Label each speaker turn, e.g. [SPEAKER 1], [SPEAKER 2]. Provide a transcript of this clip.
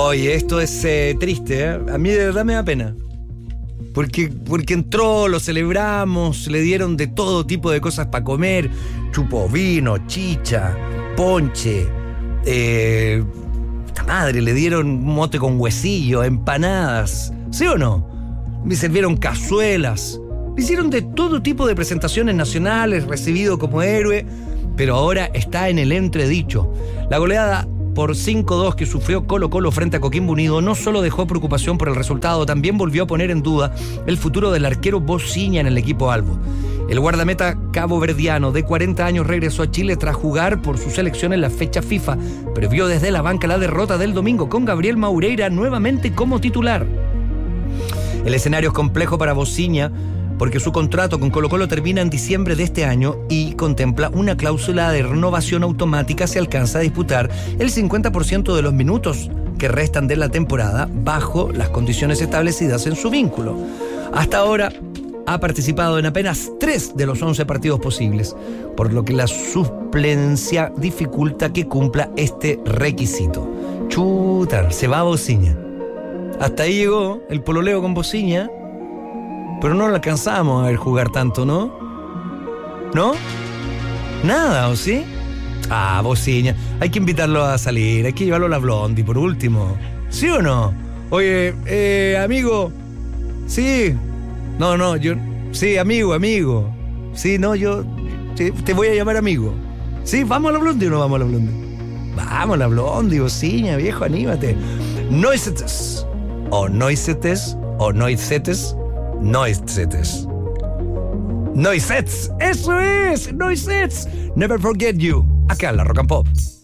[SPEAKER 1] Oye, esto es triste, ¿eh? A mí de verdad me da pena. Porque entró, lo celebramos, le dieron de todo tipo de cosas para comer. Chupó vino, chicha, ponche. Esta madre, le dieron mote con huesillo, empanadas. ¿Sí o no? Me sirvieron cazuelas. Le hicieron de todo tipo de presentaciones nacionales, recibido como héroe. Pero ahora está en el entredicho. La goleada por 5-2 que sufrió Colo-Colo frente a Coquimbo Unido no solo dejó preocupación por el resultado, también volvió a poner en duda el futuro del arquero Bociña en el equipo albo. El guardameta caboverdiano de 40 años regresó a Chile tras jugar por su selección en la fecha FIFA, pero vio desde la banca la derrota del domingo con Gabriel Maureira nuevamente como titular. El escenario es complejo para Bociña porque su contrato con Colo-Colo termina en diciembre de este año y contempla una cláusula de renovación automática si alcanza a disputar el 50% de los minutos que restan de la temporada bajo las condiciones establecidas en su vínculo. Hasta ahora ha participado en apenas 3 de los 11 partidos posibles, por lo que la suplencia dificulta que cumpla este requisito. Chuta, se va a Bociña. Hasta ahí llegó el pololeo con Bociña, pero no lo alcanzamos a ver jugar tanto, ¿no? ¿No? Nada, ¿o sí? Ah, Bociña, hay que invitarlo a salir, hay que llevarlo a la Blondie por último. ¿Sí o no? Oye, amigo. Sí. No, yo... Sí, amigo. Sí, no, yo... Te voy a llamar amigo. Sí, ¿vamos a la Blondie o no vamos a la Blondie? Vamos a la Blondie, Bociña, viejo, anímate. Noisetes. O noisetes. Noisets, eso es, Noisets. Never forget you. Acá en la Rock and Pop.